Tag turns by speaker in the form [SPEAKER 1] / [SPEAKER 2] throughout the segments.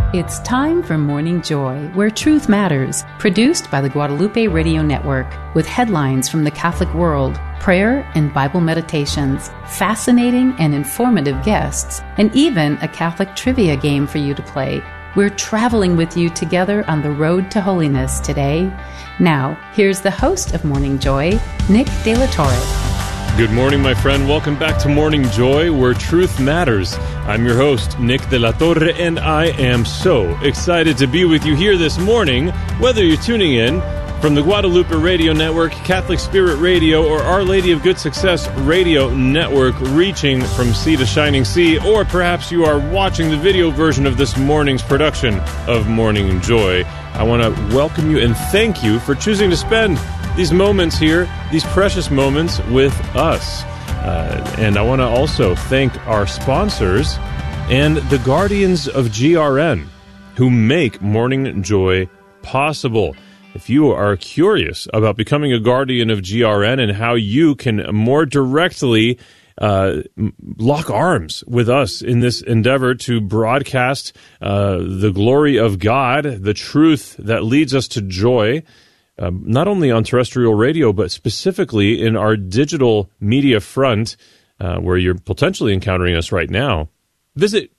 [SPEAKER 1] It's time for Morning Joy, where truth matters, produced by the Guadalupe Radio Network, with headlines from the Catholic world, prayer and Bible meditations, fascinating and informative guests, and even a Catholic trivia game for you to play. We're traveling with you together on the road to holiness today. Now, here's the host of Morning Joy, Nick De La Torre.
[SPEAKER 2] Good morning, my friend. Welcome back to Morning Joy, where truth matters. I'm your host, Nick De La Torre, and I am so excited to be with you here this morning, whether you're tuning in from the Guadalupe Radio Network, Catholic Spirit Radio, or Our Lady of Good Success Radio Network, reaching from sea to shining sea, or perhaps you are watching the video version of this morning's production of Morning Joy. I want to welcome you and thank you for choosing to spend these moments here, these precious moments with us. And I want to also thank our sponsors and the guardians of GRN who make Morning Joy possible. If you are curious about becoming a guardian of GRN and how you can more directly lock arms with us in this endeavor to broadcast the glory of God, the truth that leads us to joy, not only on terrestrial radio, but specifically in our digital media front, where you're potentially encountering us right now, visit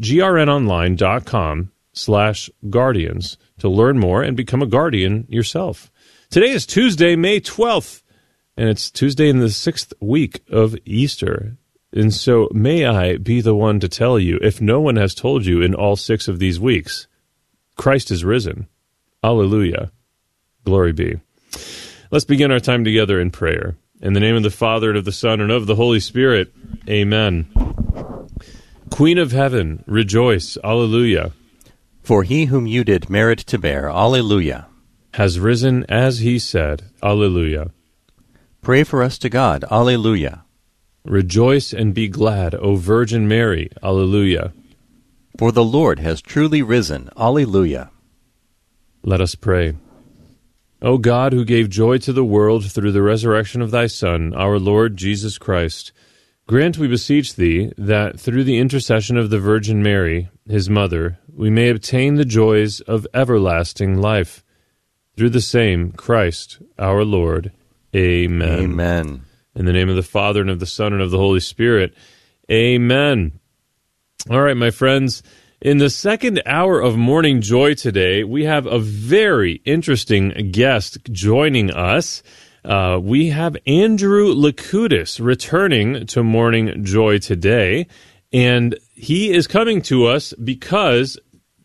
[SPEAKER 2] grnonline.com/guardians to learn more and become a guardian yourself. Today is Tuesday, May 12th, and it's Tuesday in the 6th week of Easter. And so may I be the one to tell you, if no one has told you in all 6 of these weeks, Christ is risen. Alleluia. Glory be. Let's begin our time together in prayer. In the name of the Father, and of the Son, and of the Holy Spirit. Amen. Queen of heaven, rejoice. Alleluia.
[SPEAKER 3] For he whom you did merit to bear, Alleluia,
[SPEAKER 2] has risen as he said. Alleluia.
[SPEAKER 3] Pray for us to God. Alleluia.
[SPEAKER 2] Rejoice and be glad, O Virgin Mary. Alleluia.
[SPEAKER 3] For the Lord has truly risen. Alleluia.
[SPEAKER 2] Let us pray. O God, who gave joy to the world through the resurrection of thy Son, our Lord Jesus Christ, grant, we beseech thee, that through the intercession of the Virgin Mary, his mother, we may obtain the joys of everlasting life. Through the same Christ, our Lord. Amen.
[SPEAKER 3] Amen.
[SPEAKER 2] In the name of the Father, and of the Son, and of the Holy Spirit. Amen. All right, my friends. In the second hour of Morning Joy today, we have a very interesting guest joining us. We have Andrew Loukoutis returning to Morning Joy today, and he is coming to us because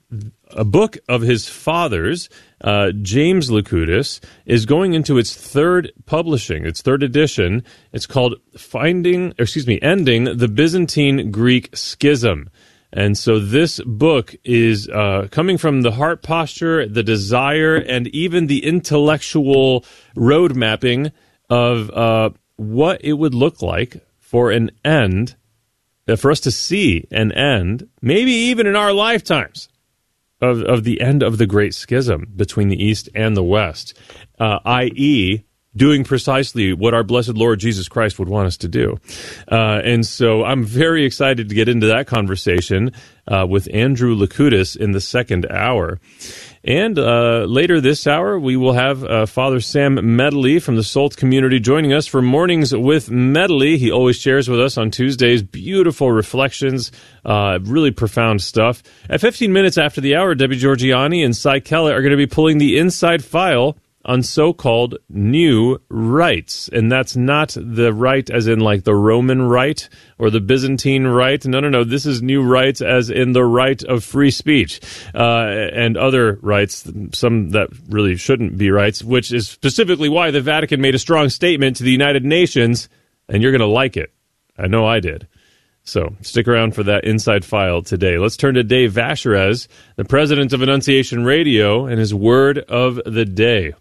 [SPEAKER 2] a book of his father's, James Loukoutis, is going into its third publishing, its third edition. It's called Ending the Byzantine Greek Schism. And so this book is coming from the heart posture, the desire, and even the intellectual road mapping of what it would look like for an end, for us to see an end, maybe even in our lifetimes, of the end of the Great Schism between the East and the West, i.e., doing precisely what our blessed Lord Jesus Christ would want us to do. And so I'm very excited to get into that conversation with Andrew Loukoutis in the second hour. And later this hour, we will have Father Sam Medley from the Salt community joining us for Mornings with Medley. He always shares with us on Tuesdays beautiful reflections, really profound stuff. At 15 minutes after the hour, Debbie Georgiani and Cy Kellett are going to be pulling the inside file on so-called new rights. And that's not the right as in like the Roman right or the Byzantine right. No. This is new rights as in the right of free speech and other rights, some that really shouldn't be rights, which is specifically why the Vatican made a strong statement to the United Nations, and you're going to like it. I know I did. So stick around for that inside file today. Let's turn to Dave Vacherez, the president of Annunciation Radio, and his word of the day.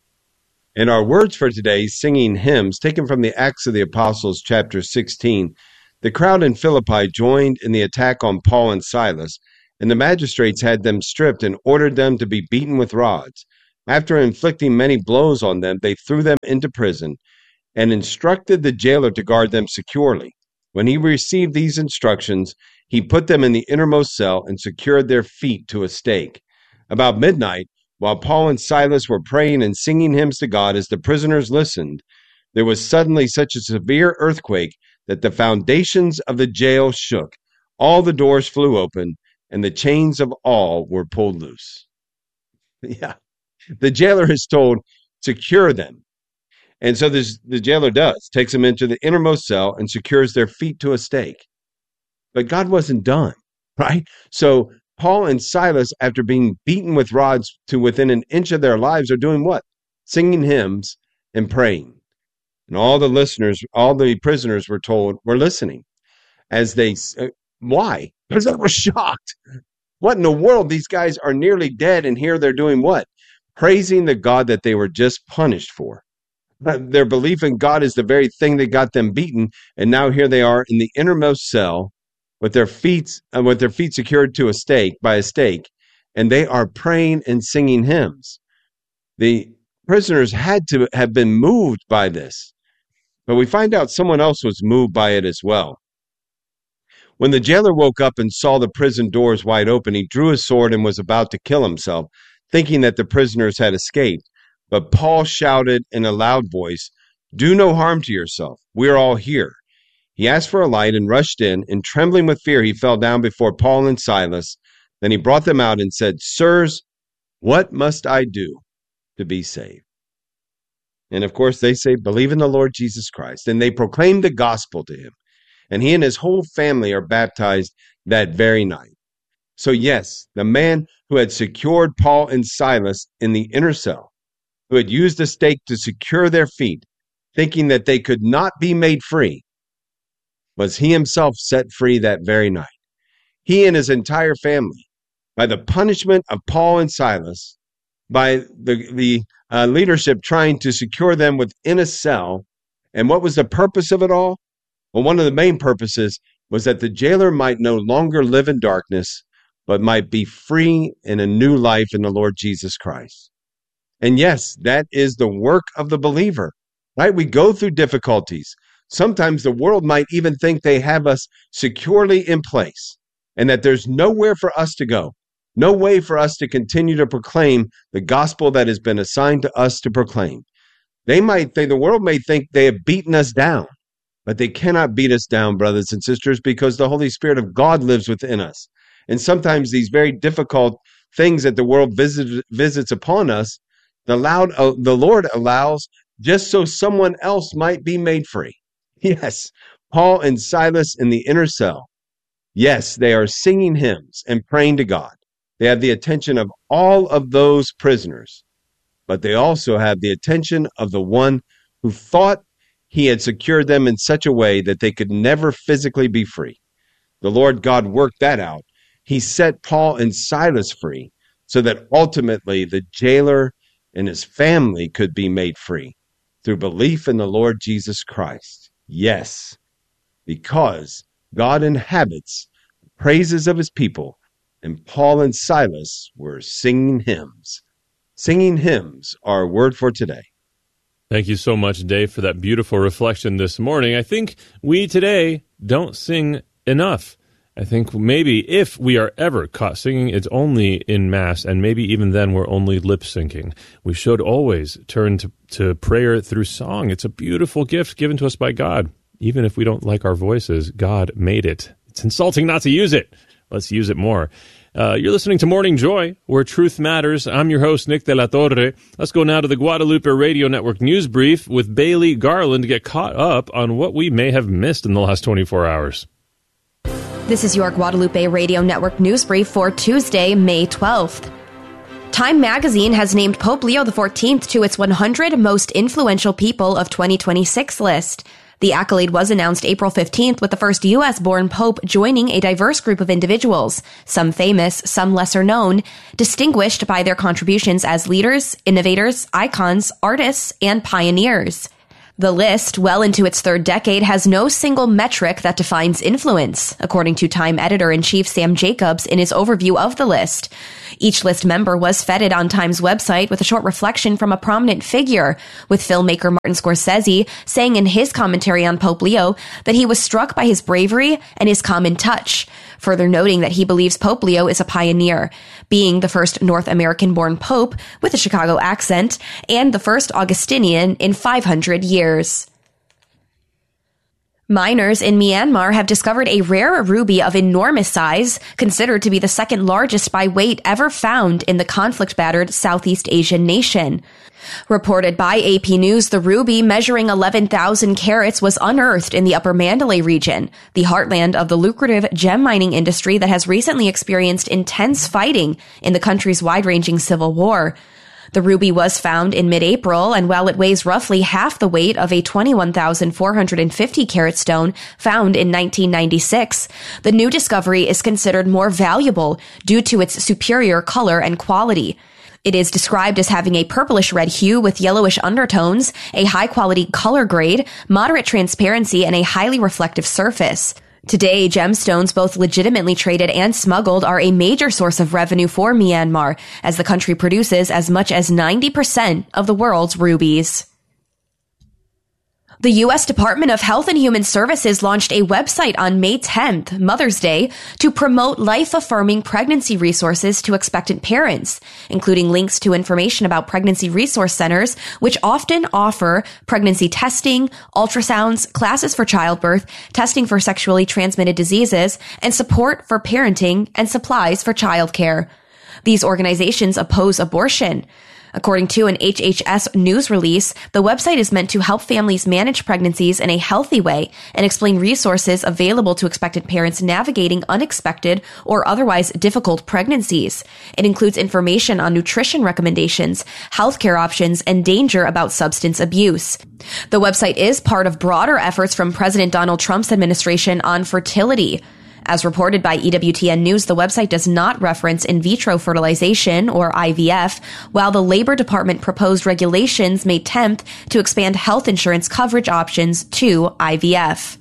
[SPEAKER 4] And our words for today, singing hymns, taken from the Acts of the Apostles, chapter 16. The crowd in Philippi joined in the attack on Paul and Silas, and the magistrates had them stripped and ordered them to be beaten with rods. After inflicting many blows on them, they threw them into prison and instructed the jailer to guard them securely. When he received these instructions, he put them in the innermost cell and secured their feet to a stake. About midnight, while Paul and Silas were praying and singing hymns to God as the prisoners listened, there was suddenly such a severe earthquake that the foundations of the jail shook. All the doors flew open, and the chains of all were pulled loose. Yeah, the jailer is told, secure them. And so the jailer takes them into the innermost cell and secures their feet to a stake. But God wasn't done, right? So Paul and Silas, after being beaten with rods to within an inch of their lives, are doing what? Singing hymns and praying. And all the prisoners were told, were listening. Why? Because they were shocked. What in the world? These guys are nearly dead, and here they're doing what? Praising the God that they were just punished for. Their belief in God is the very thing that got them beaten, and now here they are in the innermost cell with their feet secured to a stake, and they are praying and singing hymns. The prisoners had to have been moved by this, but we find out someone else was moved by it as well. When the jailer woke up and saw the prison doors wide open, he drew his sword and was about to kill himself, thinking that the prisoners had escaped. But Paul shouted in a loud voice, "Do no harm to yourself. We're all here." He asked for a light and rushed in, and trembling with fear, he fell down before Paul and Silas. Then he brought them out and said, "Sirs, what must I do to be saved?" And of course, they say, "Believe in the Lord Jesus Christ." And they proclaim the gospel to him. And he and his whole family are baptized that very night. So yes, the man who had secured Paul and Silas in the inner cell, who had used a stake to secure their feet, thinking that they could not be made free, was he himself set free that very night. He and his entire family, by the punishment of Paul and Silas, by the leadership trying to secure them within a cell. And what was the purpose of it all? Well, one of the main purposes was that the jailer might no longer live in darkness, but might be free in a new life in the Lord Jesus Christ. And yes, that is the work of the believer, right? We go through difficulties. Sometimes the world might even think they have us securely in place and that there's nowhere for us to go, no way for us to continue to proclaim the gospel that has been assigned to us to proclaim. The world may think they have beaten us down, but they cannot beat us down, brothers and sisters, because the Holy Spirit of God lives within us. And sometimes these very difficult things that the world visits upon us, the Lord allows just so someone else might be made free. Yes, Paul and Silas in the inner cell. Yes, they are singing hymns and praying to God. They have the attention of all of those prisoners, but they also have the attention of the one who thought he had secured them in such a way that they could never physically be free. The Lord God worked that out. He set Paul and Silas free so that ultimately the jailer and his family could be made free through belief in the Lord Jesus Christ. Yes, because God inhabits the praises of his people, and Paul and Silas were singing hymns. Singing hymns are our word for today.
[SPEAKER 2] Thank you so much, Dave, for that beautiful reflection this morning. I think we today don't sing enough. I think maybe if we are ever caught singing, it's only in Mass, and maybe even then we're only lip syncing. We should always turn to prayer through song. It's a beautiful gift given to us by God. Even if we don't like our voices, God made it. It's insulting not to use it. Let's use it more. You're listening to Morning Joy, where truth matters. I'm your host, Nick de la Torre. Let's go now to the Guadalupe Radio Network News Brief with Bailey Garland to get caught up on what we may have missed in the last 24 hours.
[SPEAKER 5] This is your Guadalupe Radio Network News Brief for Tuesday, May 12th. Time magazine has named Pope Leo XIV to its 100 most influential people of 2026 list. The accolade was announced April 15th, with the first U.S.-born pope joining a diverse group of individuals, some famous, some lesser known, distinguished by their contributions as leaders, innovators, icons, artists, and pioneers. The list, well into its third decade, has no single metric that defines influence, according to Time editor-in-chief Sam Jacobs in his overview of the list. Each list member was feted on Time's website with a short reflection from a prominent figure, with filmmaker Martin Scorsese saying in his commentary on Pope Leo that he was struck by his bravery and his common touch, further noting that he believes Pope Leo is a pioneer, being the first North American-born pope with a Chicago accent and the first Augustinian in 500 years. Miners in Myanmar have discovered a rare ruby of enormous size, considered to be the second largest by weight ever found in the conflict-battered Southeast Asian nation. Reported by AP News, the ruby, measuring 11,000 carats, was unearthed in the Upper Mandalay region, the heartland of the lucrative gem mining industry that has recently experienced intense fighting in the country's wide-ranging civil war. The ruby was found in mid-April, and while it weighs roughly half the weight of a 21,450 carat stone found in 1996, the new discovery is considered more valuable due to its superior color and quality. It is described as having a purplish red hue with yellowish undertones, a high-quality color grade, moderate transparency, and a highly reflective surface. Today, gemstones, both legitimately traded and smuggled, are a major source of revenue for Myanmar, as the country produces as much as 90% of the world's rubies. The U.S. Department of Health and Human Services launched a website on May 10th, Mother's Day, to promote life-affirming pregnancy resources to expectant parents, including links to information about pregnancy resource centers, which often offer pregnancy testing, ultrasounds, classes for childbirth, testing for sexually transmitted diseases, and support for parenting and supplies for childcare. These organizations oppose abortion. According to an HHS news release, the website is meant to help families manage pregnancies in a healthy way and explain resources available to expectant parents navigating unexpected or otherwise difficult pregnancies. It includes information on nutrition recommendations, healthcare options, and danger about substance abuse. The website is part of broader efforts from President Donald Trump's administration on fertility. As reported by EWTN News, the website does not reference in vitro fertilization, or IVF, while the Labor Department proposed regulations May 10th to expand health insurance coverage options to IVF.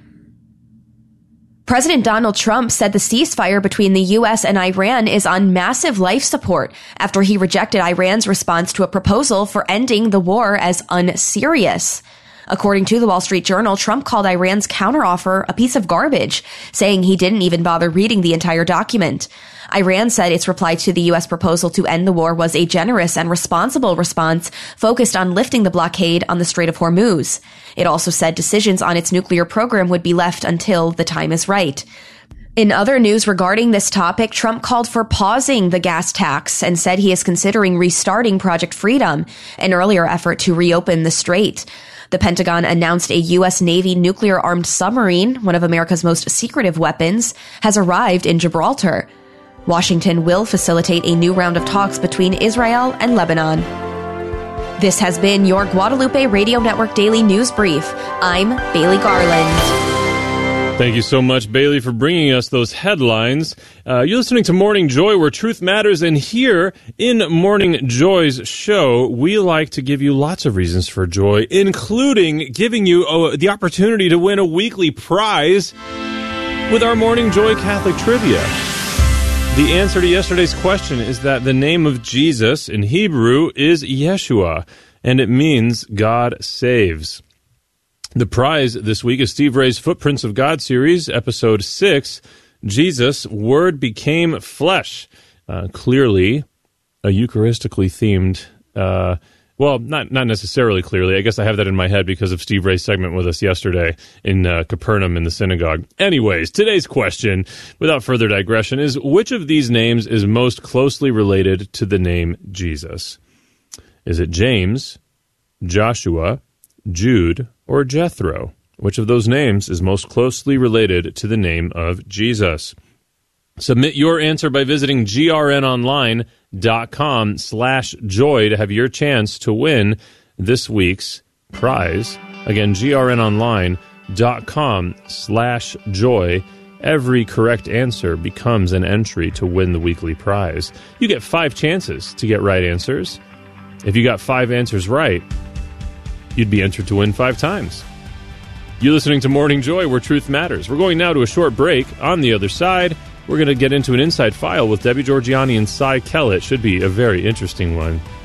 [SPEAKER 5] President Donald Trump said the ceasefire between the U.S. and Iran is on massive life support after he rejected Iran's response to a proposal for ending the war as unserious. According to the Wall Street Journal, Trump called Iran's counteroffer a piece of garbage, saying he didn't even bother reading the entire document. Iran said its reply to the U.S. proposal to end the war was a generous and responsible response focused on lifting the blockade on the Strait of Hormuz. It also said decisions on its nuclear program would be left until the time is right. In other news regarding this topic, Trump called for pausing the gas tax and said he is considering restarting Project Freedom, an earlier effort to reopen the strait. The Pentagon announced a U.S. Navy nuclear-armed submarine, one of America's most secretive weapons, has arrived in Gibraltar. Washington will facilitate a new round of talks between Israel and Lebanon. This has been your Guadalupe Radio Network Daily News Brief. I'm Bailey Garland.
[SPEAKER 2] Thank you so much, Bailey, for bringing us those headlines. You're listening to Morning Joy, where truth matters, and here in Morning Joy's show, we like to give you lots of reasons for joy, including giving you the opportunity to win a weekly prize with our Morning Joy Catholic Trivia. The answer to yesterday's question is that the name of Jesus in Hebrew is Yeshua, and it means God saves. The prize this week is Steve Ray's Footprints of God series, episode 6, Jesus, Word Became Flesh. Clearly a Eucharistically themed, well, not necessarily clearly. I guess I have that in my head because of Steve Ray's segment with us yesterday in Capernaum in the synagogue. Anyways, today's question, without further digression, is which of these names is most closely related to the name Jesus? Is it James, Joshua, Jude, or Jethro? Which of those names is most closely related to the name of Jesus? Submit your answer by visiting grnonline.com/joy to have your chance to win this week's prize. Again, grnonline.com/joy. Every correct answer becomes an entry to win the weekly prize. You get 5 chances to get right answers. If you got 5 answers right, you'd be entered to win 5 times. You're listening to Morning Joy, where truth matters. We're going now to a short break. On the other side, we're going to get into an inside file with Debbie Georgianni and Cy Kellett. Should be a very interesting one.